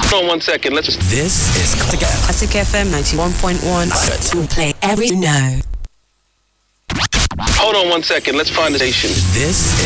Hold on 1 second. Let's just. This is Classic FM 91.1. We play every. Hold on 1 second. Let's find the station. This